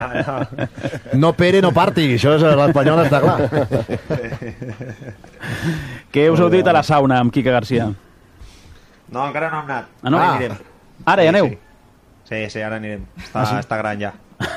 No Pere, no parti, això és l'espanyol, està clar. Què us heu dit a la sauna amb Quique Garcia? No, encara no hem anat. Ah, no? Ara anirem. Ara ja aneu? Sí, ara anirem. Està gran ja.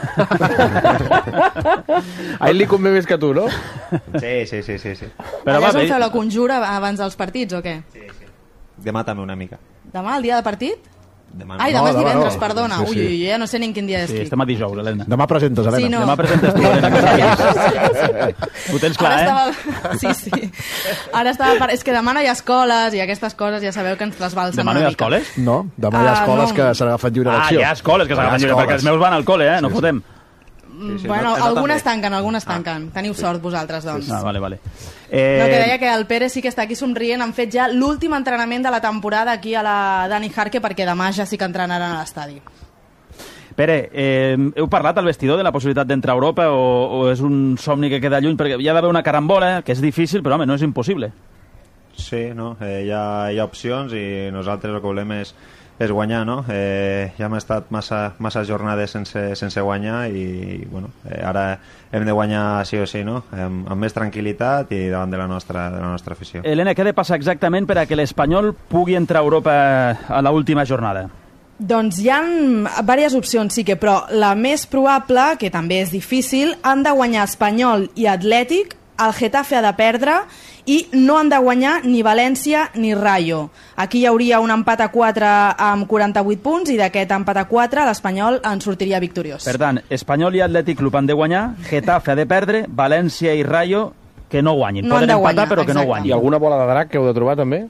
A ell li convé més que tu, no? Sí. Però allà va us bé. feu la conjura abans dels partits o què? Sí. Demà també una mica. Demà, el dia de partit? Demà Ai, no. demà és demà divendres, no. perdona. Sí, sí. Ui, jo ja no sé ni en quin dia Sí, estic. estem a dijous, Helena. Demà presentes, Helena. Sí, no. Demà presentes tu, Helena. Ho tens clar, Sí. Ara estava... És que demà no hi ha escoles i aquestes coses ja sabeu que ens trasbalsen Demà no hi una ha mica. escoles? No, demà hi ha escoles no. que s'agafen lliure Ah, d'acció. hi ha escoles que s'agafen lliure, perquè els meus van al col·le, no fotem. Sí, Bueno, no algunes també. tanquen, algunes tanquen. Teniu sort vosaltres, doncs. Ah, vale. No, que deia que el Pere sí que està aquí somrient. Han fet ja l'últim entrenament de la temporada aquí a la Dani Jarque perquè demà ja sí que entrenaran a l'estadi. Pere, heu parlat al vestidor de la possibilitat d'entrar a Europa o és un somni que queda lluny? Perquè hi ha d'haver una carambola, que és difícil, però home, no és impossible. Sí, no? Hi ha opcions i nosaltres el que volem és guanyar, no? Ja hem estat massa jornades sense guanyar i bueno, ara hem de guanyar sí o sí, no? Amb més tranquil·litat i davant de la nostra afició. Helena, què ha de passar exactament per a que l'Espanyol pugui entrar a Europa a l'última jornada? Doncs hi ha diverses opcions, sí que, però la més probable, que també és difícil, han de guanyar Espanyol i Atlètic, el Getafe ha de perdre i no han de guanyar ni València ni Rayo. Aquí hi hauria un empat a 4 amb 48 punts i d'aquest empat a 4 l'Espanyol en sortiria victoriós. Per tant, Espanyol i Atlètic Club han de guanyar, Getafe ha de perdre, València i Rayo que no guanyin. No han Poden de empatar, guanyar, però que no exacte. guanyin. I alguna bola de drac que heu de trobar, també?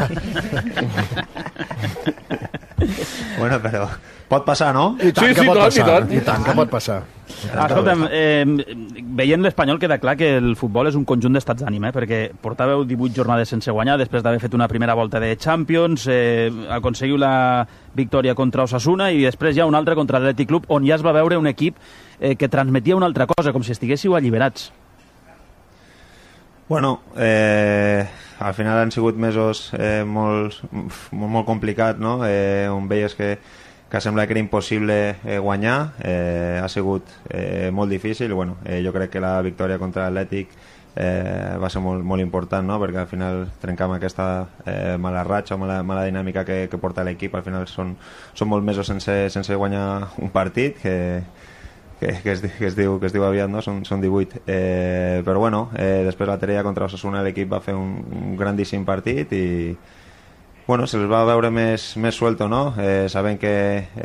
Bueno, però pot passar, no? I tant Sí, que sí, pot tant, passar. i tant. I tant que pot passar. Escolta'm, veient l'Espanyol queda clar que el futbol és un conjunt d'estats d'ànim, perquè portàveu 18 jornades sense guanyar després d'haver fet una primera volta de Champions, aconseguiu la victòria contra Osasuna i després hi ha una altra contra l'Atlètic Club on ja es va veure un equip que transmetia una altra cosa, com si estiguéssiu alliberats. Bueno, al final han sigut mesos molt complicats, no? On veies que sembla que era impossible guanyar, ha sigut molt difícil. Bueno, jo crec que la victòria contra l'Atlètic va ser molt important, no? Perquè al final trencam aquesta mala ratxa o mala dinàmica que porta l'equip. Al final són molts mesos sense guanyar un partit que es diu aviat, no? Són 18. Però bueno, després l'altre dia contra Osasuna l'equip va fer un grandíssim partit i bueno, se'ls va veure més suelto, no? Sabent que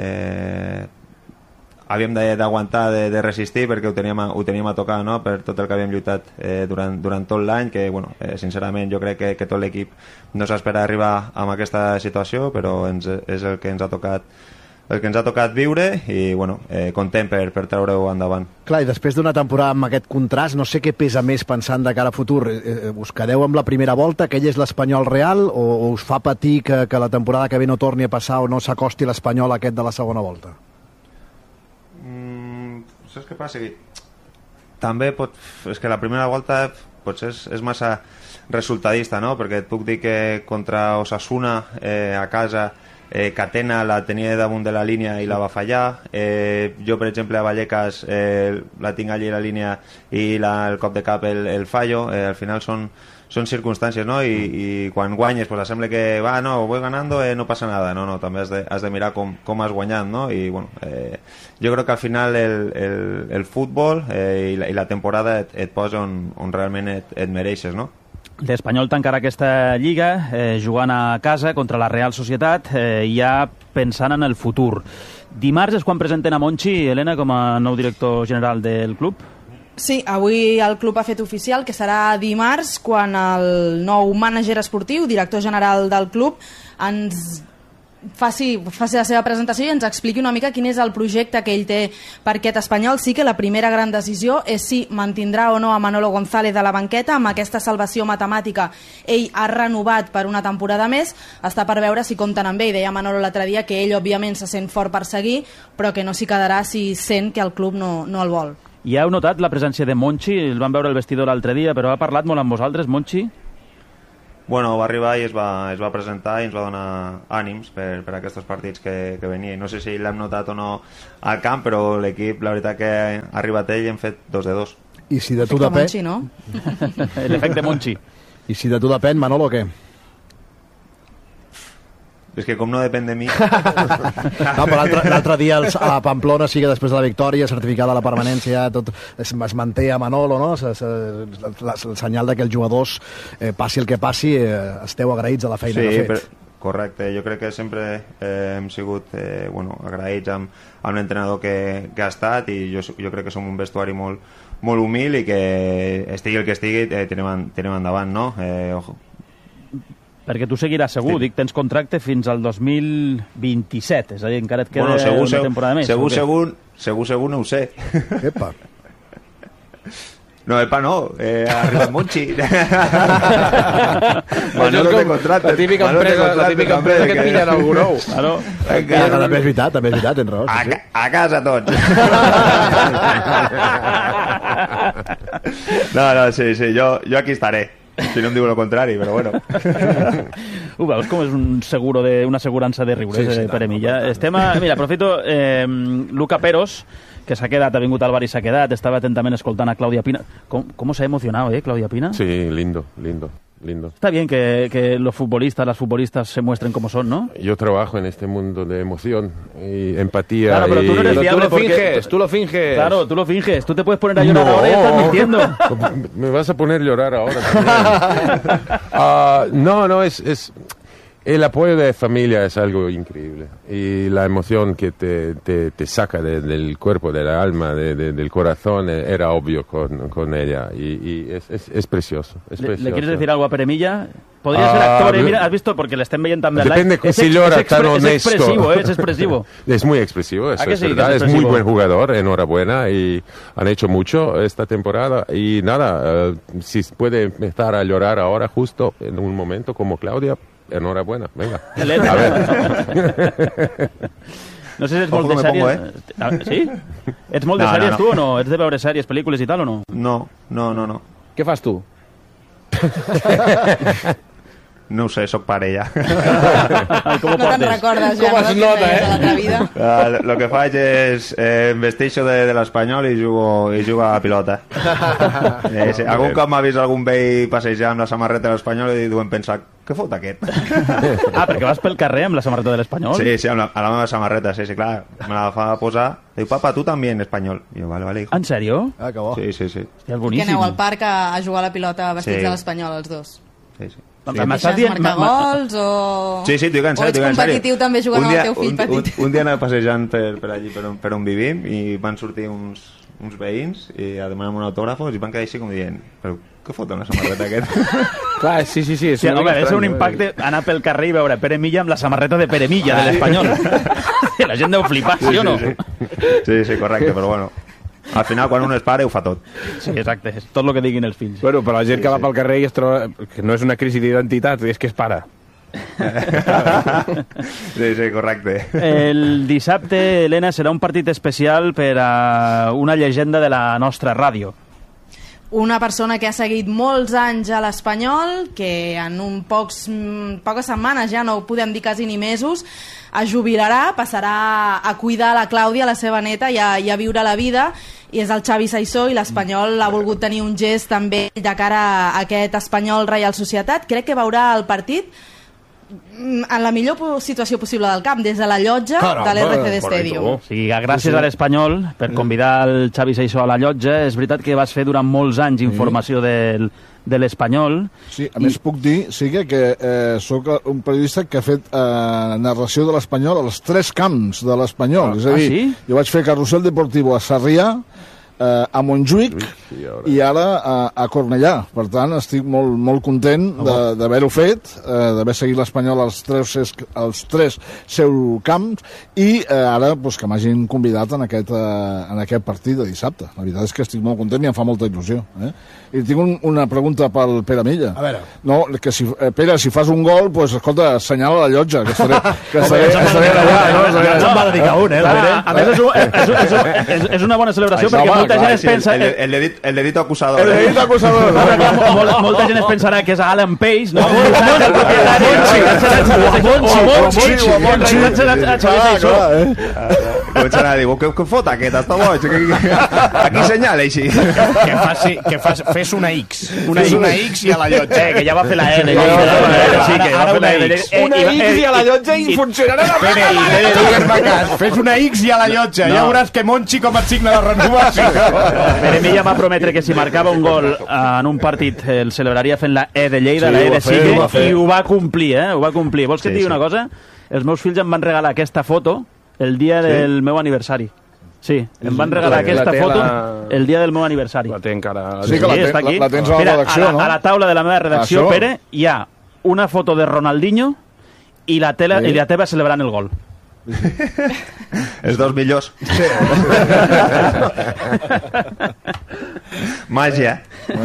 havíem d'aguantar, de resistir perquè ho teníem a tocar, no? Per tot el que havíem lluitat durant tot l'any, que bueno, sincerament jo crec que tot l'equip no s'espera arribar a aquesta situació, però és el que ens ha tocat viure i bueno, content per treure-ho endavant. Clar, i després d'una temporada amb aquest contrast, no sé què pesa més pensant de cara a futur. Us quedeu amb la primera volta, que ell és l'Espanyol real, o us fa patir que la temporada que ve no torni a passar o no s'acosti l'Espanyol aquest de la segona volta? Saps què passa? També és que la primera volta potser és massa resultadista, no? Perquè et puc dir que contra Osasuna a casa Catena la tenia damunt de la línia i la va fallar. Jo, per exemple, a Vallecas la tinc allí a la línia i el cop de cap el fallo. Al final són circumstàncies, no? I quan guanyes, pues sembla que voy ganando, no passa nada. No, també has de mirar com has guanyat, no? I bueno, jo crec que al final el futbol i la temporada et posa on realment et mereixes, no? L'Espanyol tancarà aquesta lliga jugant a casa contra la Real Societat, ja pensant en el futur. Dimarts és quan presenten a Monchi, Helena, com a nou director general del club? Sí, avui el club ha fet oficial que serà dimarts quan el nou mànager esportiu, director general del club, ens faci la seva presentació i ens expliqui una mica quin és el projecte que ell té per aquest Espanyol. Sí que la primera gran decisió és si mantindrà o no a Manolo González a la banqueta. Amb aquesta salvació matemàtica ell ha renovat per una temporada més. Està per veure si compten amb ell. Deia Manolo l'altre dia que ell òbviament se sent fort per seguir, però que no s'hi quedarà si sent que el club no el vol. I heu notat la presència de Monchi? El vam veure al vestidor l'altre dia, però ha parlat molt amb vosaltres, Monchi? Bueno, va arribar i es va presentar i ens va donar ànims per aquests partits que venia. No sé si l'hem notat o no al camp, però l'equip, la veritat que ha arribat ell i hem fet 2-2. I si de tu depèn... Monchi, no? L'efecte Monchi. I si de tu depèn, Manolo, què? És que com no depèn de mi... No, però l'altre dia a la Pamplona sí que després de la victòria, certificada la permanència, tot es manté a Manolo, no? El senyal de que els jugadors, passi el que passi, esteu agraïts a la feina que ha fet. Correcte, jo crec que sempre hem sigut agraïts amb l'entrenador que ha estat, i jo crec que som un vestuari molt humil i que estigui el que estigui tirem endavant, no? Perquè tu seguiràs segur, dic, tens contracte fins al 2027, és a dir, encara et queda una temporada més. Segur no ho sé. Epa. No, no, ha arribat Monchi. Manolo té contracte. La típica empresa que et pillen algú nou. També és veritat, tens raó. A casa tots. No, sí, jo aquí estaré. Si no em diu el contrari, però bueno. Ho veus com és una assegurança de riures, Pere Milla? Mira, aprofito, Luca Peros, que s'ha quedat, ha vingut al bar i s'ha quedat, estava atentament escoltant a Claudia Pina. ¿Cómo se ha emocionado, Claudia Pina? Sí, lindo. Está bien que las futbolistas se muestren como son, ¿no? Yo trabajo en este mundo de emoción y empatía. Claro, pero tú no eres fiable tú lo finges. Claro, tú lo finges. Tú te puedes poner a llorar ahora y estás mintiendo. Me vas a poner a llorar ahora también. No, es... El apoyo de familia es algo increíble y la emoción que te saca del cuerpo, de la alma, del corazón, era obvio con ella y es precioso. ¿Le quieres decir algo a Pere Milla? Podría ser actor, mira, has visto, porque le estén viendo también. Depende si llora tan honesto. Es expresivo. Es muy expresivo, eso es verdad. Sí, es muy buen jugador, enhorabuena, y han hecho mucho esta temporada. Y nada, si puede empezar a llorar ahora justo en un momento como Claudia, enhorabuena, venga. A ver. No sé si ets molt de sèries... Sí? Ets molt de sèries tu o no? Ets de veure sèries, pel·lícules i tal o no? No. Què fas tu? No ho sé, soc pare ja. No te'n recordes ja, no? Nota, l'altra vida. Lo que faig és vestir-se de l'Espanyol i jugo a la pilota. Algun cop m'ha vist algun vell passejar amb la samarreta de l'Espanyol i duem pensar, què fot aquest? Perquè vas pel carrer amb la samarreta de l'Espanyol? Sí, amb la meva samarreta, sí, clar. Me la fa posar. Diu, papa, tu també en espanyol. I jo, vale, hijo. En sèrio? Que bo. Sí. Hòstia, és boníssim. Que aneu al parc a jugar a la pilota vestits de l'Espanyol, els dos? Sí. Deixes marcar gols o... Sí, t'ho dic en sèrio. O ets competitiu també jugant amb el teu fill petit? Un dia anava passejant per allí, per on vivim, i van sortir uns veïns i a demanar un autògrafos i van quedar així com dient, però què foten la samarreta aquest? Clar, sí. És un impacte anar pel carrer i veure Pere Milla amb la samarreta de Pere Milla, de l'Espanyol. La gent deu flipar, sí o no? Sí, correcte, però bueno. Al final, quan un és pare, ho fa tot. Sí, exacte, és tot el que diguin els fills. Bueno, però la gent que va pel carrer i es troba... que no és una crisi d'identitat, és que és pare. Sí, correcte. El dissabte, Helena, serà un partit especial per a una llegenda de la nostra ràdio. Una persona que ha seguit molts anys a l'Espanyol, que en poques setmanes, ja no ho podem dir quasi ni mesos, es jubilarà, passarà a cuidar la Clàudia, la seva neta, i a viure la vida, i és el Xavi Saissó, i l'Espanyol ha volgut tenir un gest també de cara a aquest Espanyol Reial Societat. Crec que veurà el partit en la millor situació possible del camp, des de la llotja de l'RCD Stadium. O sigui, gràcies a l'Espanyol per convidar el Xavi Saissó a la llotja. És veritat que vas fer durant molts anys informació de l'Espanyol. Sí, a més puc dir, que sóc un periodista que ha fet narració de l'Espanyol als 3 camps de l'Espanyol. És a dir, jo vaig fer Carrusel Deportivo a Sarrià, a Montjuïc i ara a Cornellà. Per tant, estic molt content d'haver-ho fet, d'haver seguit l'Espanyol als 3 seus camps i ara que m'hagin convidat en aquest partit de dissabte. La veritat és que estic molt content i em fa molta il·lusió. I tinc una pregunta pel Pere Milla. A veure. No, que Pere, si fas un gol, escolta, assenyala la llotja, que estaré allà. Ja se'n va dedicar un, A més, és una bona celebració perquè molta gent es pensa... El dedito acusador. El dedito acusador. Molta gent es pensarà que és Alan Page, no? Començarà a dir, què fot aquest? Està boig. Aquí senyala, així. Fes una X. Una X i a la llotja. Que ja va fer la N. Ara una X. Una X i a la llotja i funcionarà la Pere. Fes una X i a la llotja. Ja veuràs que Monchi com et signa la renovació. Pere Milla va prometre que si marcava un gol en un partit el celebraria fent la E de Lleida, la E de Sigue, i ho va complir, Ho va complir. Vols que et digui una cosa? Els meus fills em van regalar aquesta foto el dia del meu aniversari. Sí, em van regalar aquesta foto el dia del meu aniversari. La té encara... Sí, que la tens a la redacció, no? A la taula de la meva redacció, Pere, hi ha una foto de Ronaldinho i la teva celebrant el gol. Els dos millors. Sí. Màgia.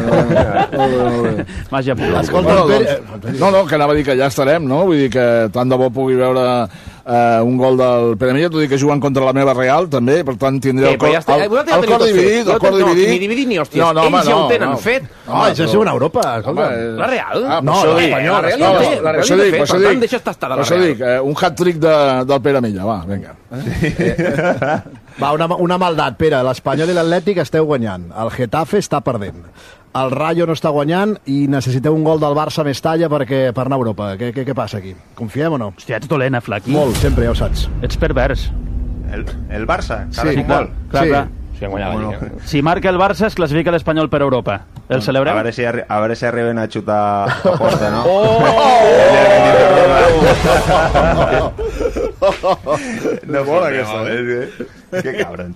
Màgia pura. Escolta, no, que anava a dir que ja estarem, no? Vull dir que tant de bo pugui veure un gol del Pere Milla, tot i que juguen contra la meva Real, també, per tant tindré el cor dividit. El cor dividit. Ni dividit ni hòsties. Ells ja ho tenen fet. No, ells ja juguen a Europa. La Real? No, l'Espanyol. La Real ja ho té, per tant, deixa estar de la Real. Per això dic, un hat-trick del Pere Milla, va, vinga. Va, una maldat, Pere. L'Espanyol i l'Atlètic esteu guanyant. El Getafe està perdent. El Rayo no està guanyant i necessiteu un gol del Barça més talla per anar a Europa. Què passa aquí? Confiem o no? Hòstia, ets dolent, Flaqui. Molt, sempre, ja ho saps. Ets pervers. El Barça? Sí, clar. Si marca el Barça, es classifica l'Espanyol per Europa. El celebrem? A veure si arriben a xutar a porta, no? No mola aquesta, Que cabrons.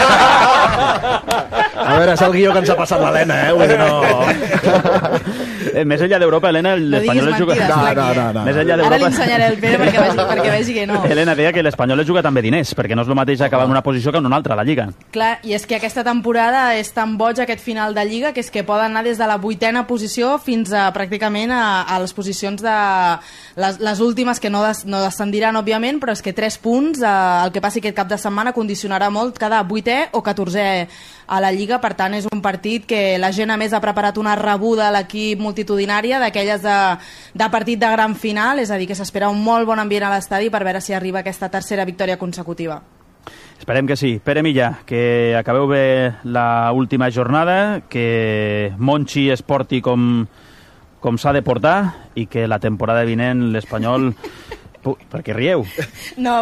A veure, és el guió que ens ha passat l'Helena, Vull dir, no... Més enllà d'Europa, Helena, l'Espanyol es juga... No. Més enllà d'Europa... Ara li ensenyaré el Pere perquè vegi que no. Helena deia que l'Espanyol es juga també diners, perquè no és el mateix acabar en una posició que en una altra, a la Lliga. Clar, i és que aquesta temporada és tan boig aquest final de Lliga que és que poden anar des de la 8ª posició fins a pràcticament a les posicions de les últimes, que no descendiran, òbviament, però és que 3 punts, el que passi aquest cap de setmana condicionarà molt cada 8è o 14è a la Lliga. Per tant, és un partit que la gent a més ha preparat una rebuda a l'equip multitudinària, d'aquelles de partit de gran final, és a dir, que s'espera un molt bon ambient a l'estadi per veure si arriba aquesta tercera victòria consecutiva. Esperem que sí. Pere Milla, que acabeu bé la última jornada, que Monchi es porti com s'ha de portar i que la temporada vinent l'Espanyol... Per què rieu? No,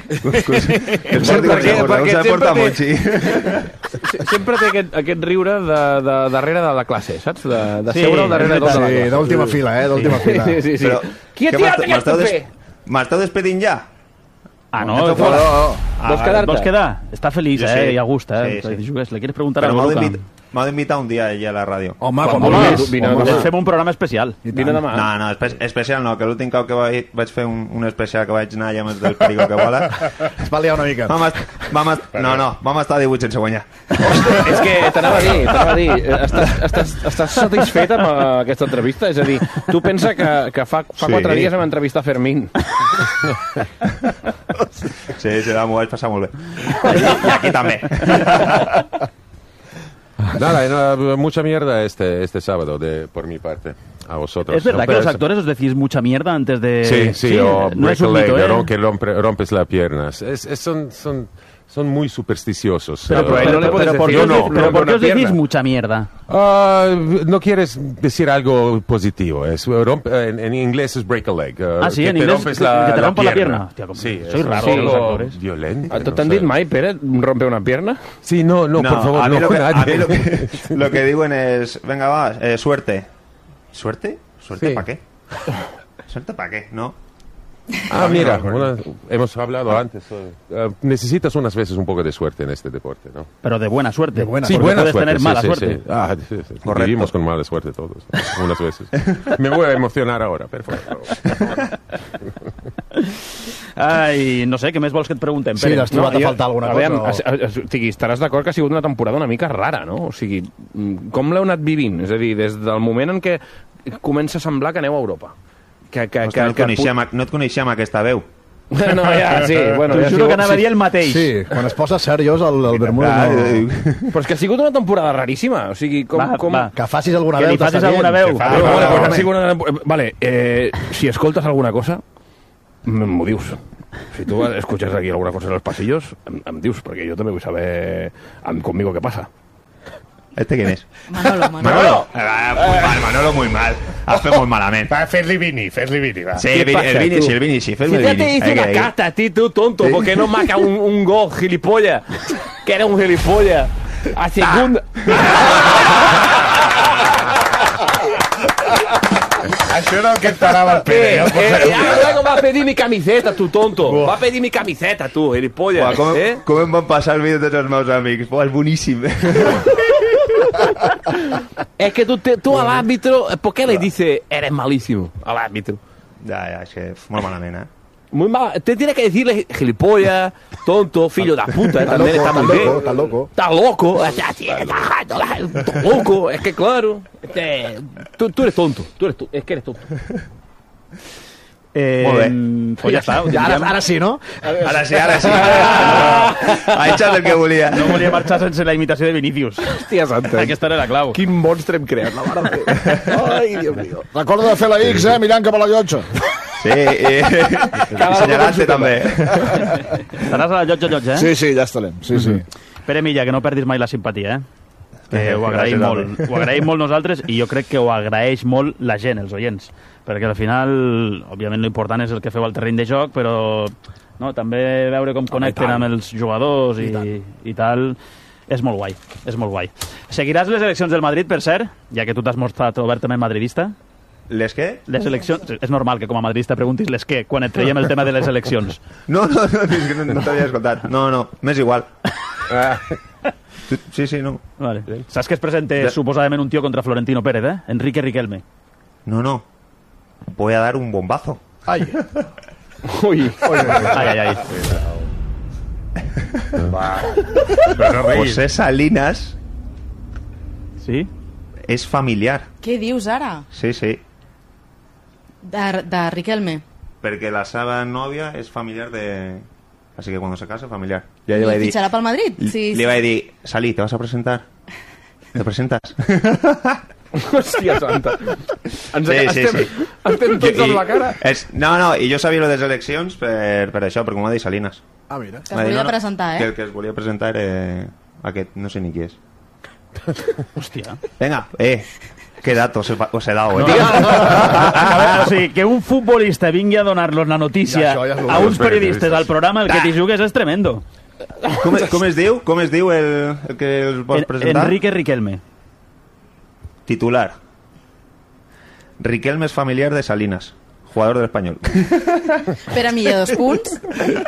sempre té aquest riure de darrere de la classe, saps? De seure al darrere de tota la classe. D'última fila, d'última fila. Sí. Qui ha tirat aquest paper? M'esteu despedint ja? No. Vols quedar? Està feliç, i a gust, ¿Le quieres preguntar a Luca? M'ha d'invitar un dia allà a la ràdio. Home, quan vulguis. Fem un programa especial. Vine demà. No, especial no, que l'últim cop que vaig fer un especial que vaig anar allà amb del Perigo que vola... Es va liar una mica. Vam estar 18 sense guanyar. És que t'anava a dir, estàs satisfet amb aquesta entrevista? És a dir, tu pensa que fa 4 dies vam entrevistar Fermín. Sí, m'ho vaig passar molt bé. I aquí també. Nada, mucha mierda este sábado por mi parte a vosotros. ¿Es verdad que los actores os decís mucha mierda antes de...? Sí, o no break a leg, que rompes las piernas. Son muy supersticiosos. Pero ¿por qué os decís mucha mierda? No quieres decir algo positivo. En inglés es break a leg. Sí, en inglés que te rompa la pierna. Hòstia, sí, soy raro los actores. Violento. ¿T'han dit mai, Pere, rompe una pierna? Sí, no, por favor, a mí nadie. Lo que digo es, venga, va, suerte. ¿Suerte? ¿Suerte para qué? ¿Suerte para qué? ¿No? Mira, hemos hablado antes. Necesitas unas veces un poco de suerte en este deporte, ¿no? Pero de buena suerte. Sí, buena puedes suerte. Tener mala suerte. Sí. Vivimos con mala suerte todos, unas veces. Me voy a emocionar ahora, perfecto. Ai, no sé, què més vols que et preguntem, Pere? Sí, t'has trobat a faltar alguna cosa? O sigui, estaràs d'acord que ha sigut una temporada una mica rara, no? O sigui, com l'heu anat vivint? És a dir, des del moment en què comença a semblar que aneu a Europa. No et coneixem aquesta veu. No, ja, sí. Bueno, T'ho ja juro que anava a dir el mateix. Sí, quan es posa seriós el Bermúdez no... Però és que ha sigut una temporada raríssima. O sigui, com... Que facis alguna Que veu, li facis t'està alguna dient. veu. Vale, si escoltes alguna cosa, m'ho dius. Si tu escuches aquí alguna cosa en los pasillos, em dius, perquè jo també vull saber conmigo què passa. ¿Quién es? Manolo. Manolo muy mal. Hace muy malamente. Va, fes-li Vini, va. Sí, el Vini, sí. Si ya te hice una carta a ti, tú tonto, porque no marca un gol, gilipollas. Que eres un gilipollas. A segunda... Això era el que et parava el Pere. Luego va a pedir mi camiseta, tu tonto. Va a pedir mi camiseta, tu, gilipollas. Com em van passar el vídeo de tots els meus amics? És boníssim. Es que tú al árbitro, ¿por qué le dices eres malísimo al árbitro? Ja, és que molt malament, Muy mal. Te tiene que decirle gilipollas, tonto, filho da puta. También está muy bien. Está loco. Está loco. Está loco. Es que claro. Tú eres tonto. Es que eres tonto. Molt bé. Pues ja està. Ara sí, no? Ara sí. Ha eixat el que volia. No volia marxar sense la imitació de Vinícius. Hòstia santa. Aquesta era la clau. Quin monstre hem creat, la mare de Déu. Ai, Dios mío. Recorda de fer la X, mirant cap a la llotja. Sí, i senyalant-te també. Estaràs a la llotja, Sí, ja estarem. Sí. Pere Milla, que no perdis mai la simpatia, que ho agraïm molt. Ho agraïm molt nosaltres i jo crec que ho agraeix molt la gent, els oients, perquè al final, òbviament, l'important és el que feu al terreny de joc, però no, també veure com connecten amb els jugadors i tal, és molt guai, és molt guai. Seguiràs les eleccions del Madrid, per cert, ja que tu t'has mostrat obertament madridista? Les què? Les eleccions... És normal que com a madridista preguntis les què, quan et traiem el tema de les eleccions. No, és que no t'havia escoltat. No, m'és igual. Sí, no. Vale. Saps que es presenta suposadament un tío contra Florentino Pérez, Enrique Riquelme. No. Voy a dar un bombazo. Ai. Uy. Ai. José Salinas Sí? és familiar. Què dius ara? Sí. De Riquelme. Perquè la seva nòvia és familiar de... Así que cuando se case, familiar. I fitxarà pel Madrid? Sí. Le va a dir, Salí, ¿te vas a presentar? ¿Te presentas? Hòstia santa. Estem tots amb la cara. No, i jo sabia lo de les eleccions per això, perquè m'ho va dir Salinas. Ah, mira. Que es volia presentar, Que el que es volia presentar era aquest, no sé ni qui és. Hòstia. Venga, qué datos os he dado, A veure, que un futbolista vingui a donar-los la notícia a uns periodistes al programa, el que t'hi jugues és tremendo. Com es diu el que els vols presentar? Enrique Riquelme. Titular. Riquelme es familiar de Salinas, jugador del Español. Pere Milla, 2 punts.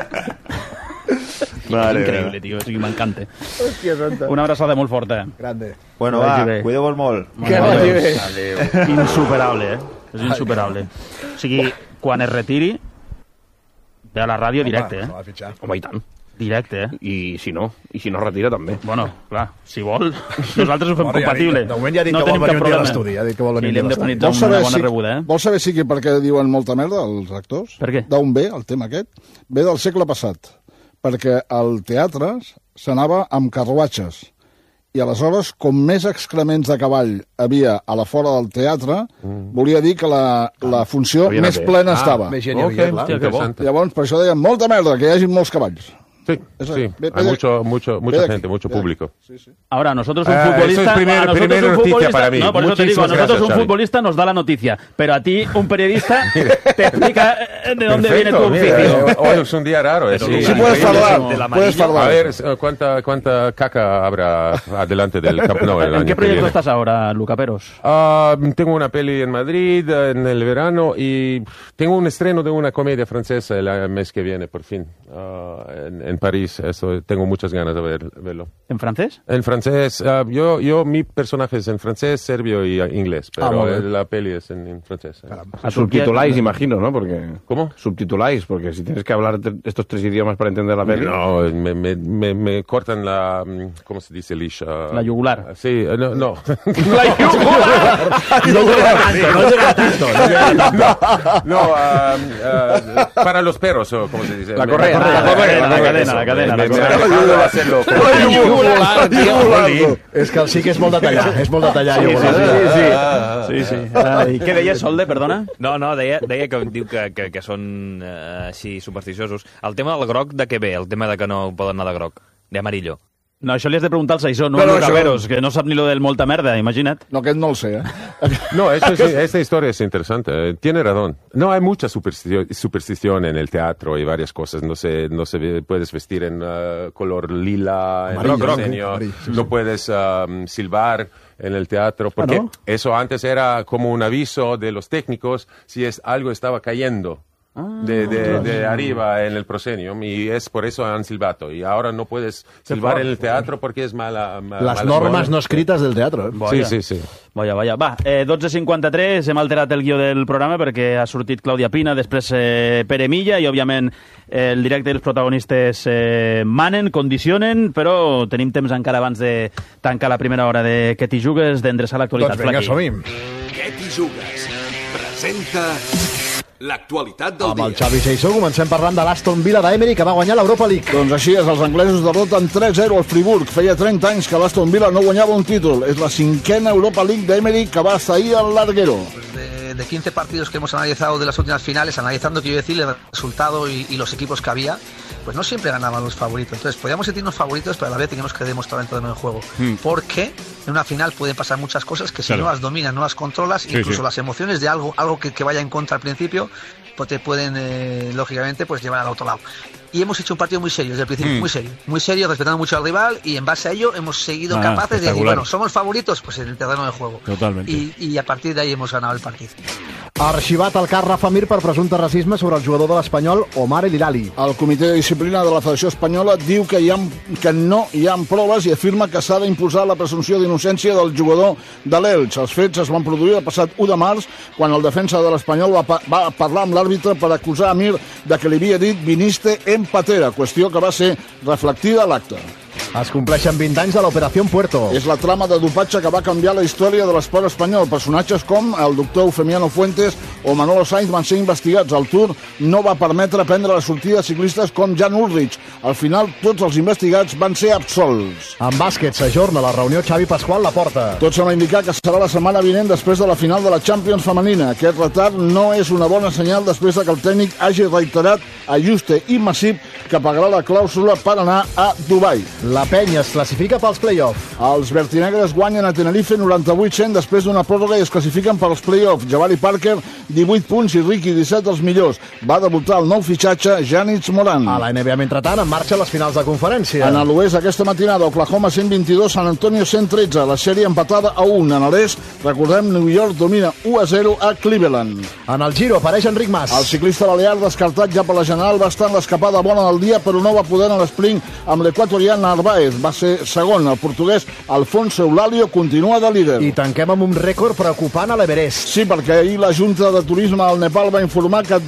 Vale, increïble, tio, o sigui, m'encanta. Una abraçada molt forta. Grande. Bueno, va, cuideu-vos molt. Insuperable, És insuperable. O sigui, quan es retiri, ve a la ràdio directe, Home, i tant. Directe, I si no retira també. Bueno, clar, si vol, nosaltres ho fem compatible. De moment ja ha dit que vol venir un dia a l'estudi. Ja ha dit que vol venir un dia a l'estudi. Vols saber per què diuen molta merda els actors? Per què? D'on ve el tema aquest? Ve del segle passat. Perquè al teatre s'anava amb carruatges. I aleshores, com més excrements de cavall havia a la fora del teatre, volia dir que la funció més plena estava. Més gent hi havia, clar. Llavors, per això deien molta merda, que hi hagi molts cavalls. Sí, hay mucha gente, mucho público. Ahora, nosotros un futbolista... Primera noticia para mí. No, por eso te digo, a nosotros un futbolista nos da la noticia, pero a ti, un periodista, te explica de dónde viene tu oficio. Hoy es un día raro. Sí, puedes hablar. A ver, ¿cuánta caca habrá adelante del Camp Nou? ¿En qué proyecto estás ahora, Luca Peros? Tengo una peli en Madrid en el verano y tengo un estreno de una comedia francesa el mes que viene, por fin, en en París. Eso, tengo muchas ganas de verlo. ¿En francés? En francés. Mi personaje es en francés, serbio y inglés, pero la peli es en francés. Subtituláis, imagino, ¿no? Porque ¿Cómo? Subtituláis, porque si tienes que hablar estos 3 idiomas para entender la peli... No, me cortan la... ¿Cómo se dice, Lisha? La yugular. Sí, no. ¡La yugular! No llega tanto. No, para los perros, o ¿cómo se dice? La correa. La cadena. És que sí que és molt detallat. Sí. I què deies, Solde, perdona? No, deia que diu que són així supersticiosos. El tema del groc, de què ve? El tema de que no poden anar de groc, de amarillo. No, això li has de preguntar al Saissó, no al Caberos, que no sap ni lo del molta merda, imagina't. No, aquest no el sé, No, esta historia es interesante. Tiene razón. No hay mucha superstición en el teatro y varias cosas. No se puedes vestir en color lila, no puedes silbar en el teatro, porque eso antes era como un aviso de los técnicos si algo estaba cayendo. De arriba en el proscenium, y es por eso han silbato. Y ahora no puedes silbar en el teatro porque es mala les normes no escrites del teatre. Sí. Vaja. Va, 12:53, hem alterat el guió del programa perquè ha sortit Clàudia Pina, després Pere Milla, i òbviament el directe i els protagonistes manen, condicionen, però tenim temps encara abans de tancar la primera hora de Què t'hi jugues, d'endreçar l'actualitat. Doncs vinga, som-hi. Què t'hi jugues? Presenta... l'actualitat del dia. Amb el Xavi Saissó comencem parlant de l'Aston Villa d'Emery, que va guanyar l'Europa League. Doncs així és, els anglesos derroten 3-0 al Friburg. Feia 30 anys que l'Aston Villa no guanyava un títol. És la 5a Europa League d'Emery, que va estar ahir al larguero. De 15 partidos que hemos analizado de las últimas finales, analizando, quiero decir, el resultado y los equipos que había, pues no siempre ganaban los favoritos. Entonces, podíamos sentirnos favoritos, pero a la vez teníamos que demostrar dentro del juego. Porque en una final pueden pasar muchas cosas que si no las dominas, no las controlas, incluso las emociones de algo que vaya en contra al principio, pues te pueden, lógicamente, pues llevar al otro lado. Y hemos hecho un partido muy serio desde el principio, muy serio, respetando mucho al rival, y en base a ello hemos seguido capaces de decir, bueno, somos favoritos, pues en el terreno de juego. Totalmente. Y a partir de ahí hemos ganado el partido. Arxivat el cas Rafa Mir per presumpte racisme sobre el jugador de l'Espanyol, Omar El Hilali. El comitè de disciplina de la Federació Espanyola diu que no hi ha proves i afirma que s'ha d'imposar la presumpció d'innocència del jugador de l'Elx. Els fets es van produir el passat 1 de març, quan el defensa de l'Espanyol va parlar amb l'àrbitre per acusar a Mir de que li havia dit viniste en patera, qüestió que va ser reflectida a l'acte. Es compleixen 20 anys de l'Operació Puerto. És la trama de dopatge que va canviar la història de l'esport espanyol. Personatges com el doctor Eufemiano Fuentes o Manolo Sainz van ser investigats. El Tour no va permetre prendre la sortida a ciclistes com Jan Ulrich. Al final, tots els investigats van ser absolts. En bàsquet s'ajorna la reunió Xavi Pasqual Laporta. Tot sembla indicar que serà la setmana vinent després de la final de la Champions femenina. Aquest retard no és una bona senyal després de que el tècnic hagi reiterat a Juste i Massip que pagarà la clàusula per anar a Dubai. La Penya es classifica pels play-off. Els vertinegres guanyen a Tenerife 98-100 després d'una pròrroga i es classifiquen pels play-off. Jabari Parker, 18 punts i Ricky, 17 els millors. Va debutar el nou fitxatge, Janitz Moran. A la NBA, mentrestant, en marxa les finals de conferència. En l'oest, aquesta matinada, Oklahoma 122, San Antonio 113. La sèrie empatada a 1. En l'est, recordem, New York domina 1-0 a Cleveland. En el Giro apareix Enric Mas. El ciclista balear, descartat ja per la general, va estar en l'escapada bona del dia, però no va poder en l'esprint amb l'equatorià Narváez. Va ser segon. El portuguès Alfonso Eulalio continua de líder. I tanquem amb un rècord preocupant a l'Everest. Sí, perquè ahir la Junta de Turisme al Nepal va informar que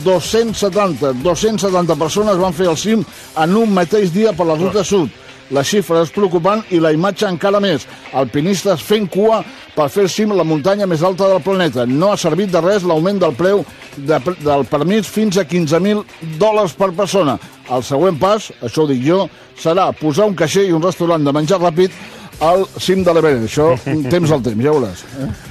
270 persones van fer el cim en un mateix dia per la ruta sud. La xifra és preocupant i la imatge encara més. Alpinistes fent cua per fer el cim a la muntanya més alta del planeta. No ha servit de res l'augment del preu del permís fins a $15.000 per persona. El següent pas, això ho dic jo, serà posar un caixer i un restaurant de menjar ràpid al cim de l'Everest. Això, temps al temps, ja veuràs.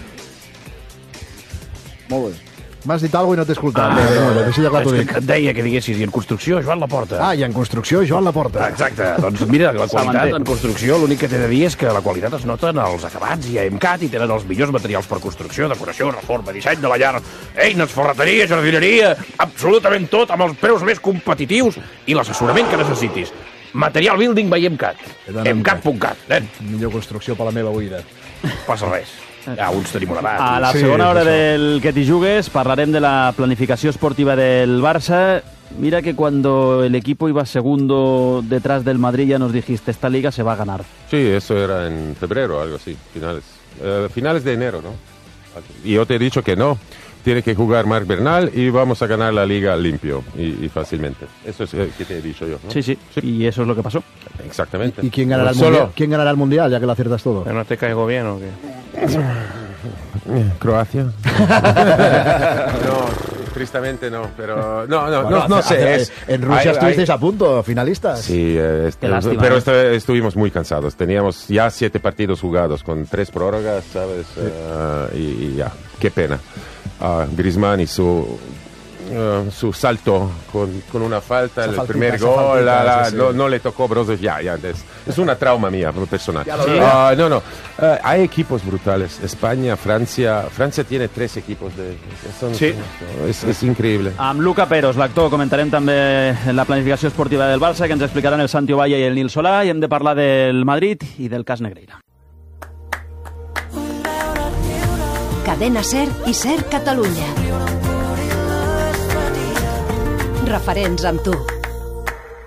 Molt bé. M'has dit alguna cosa i no t'he escoltat. Et deia que diguessis, i en construcció, Joan Laporta. Ah, i en construcció, Joan Laporta. Exacte, doncs mira, la qualitat en construcció, l'únic que t'he de dir és que la qualitat es nota en els acabats i a EMCAT i tenen els millors materials per construcció, decoració, reforma, disseny de la llar, eines, ferreteria, jardineria, absolutament tot, amb els preus més competitius i l'assessorament que necessitis. Material Building by MCAT. MCAT.cat. Millor construcció per la meva oïda. Passa res. Ja, uns tenim una edat. A la segona hora del Que t'hi jugues parlarem de la planificació esportiva del Barça. Mira que cuando el equipo iba segundo detrás del Madrid ya nos dijiste, esta liga se va a ganar. Sí, eso era en febrero, algo así, finales de enero, ¿no? Y yo te he dicho que no. Tiene que jugar Marc Bernal y vamos a ganar la liga limpio y fácilmente. Eso es que te he dicho yo, ¿no? Sí. Y eso es lo que pasó. Exactamente. ¿Y quién ganará el mundial? ¿Quién ganará el mundial, ya que lo aciertas todo? ¿No te caigo bien o qué? Croacia. No, tristemente no, pero no sé. En Rusia estuvisteis a punto, finalistas. Sí, pero estuvimos muy cansados. Teníamos ya 7 partidos jugados con 3 prórrogas, ¿sabes? Y ya, qué pena. Griezmann y su salto con una falta, el primer gol, no le tocó Brozovic, ya es una trauma mía personal. Hay equipos brutales. España, Francia tiene 3 equipos es increïble. Amb Luca Peros, l'actor, comentarem també la planificació esportiva del Barça, que ens explicaran el Santi Valle i el Nil Solà, i hem de parlar del Madrid i del cas Negreira. Cadena SER i SER Catalunya. Referents amb tu.